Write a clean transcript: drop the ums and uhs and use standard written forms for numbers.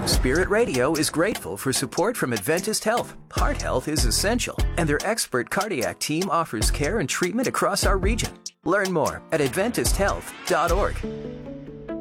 Spirit Radio is grateful for support from Adventist Health. Heart health is essential, and their expert cardiac team offers care and treatment across our region. Learn more at AdventistHealth.org.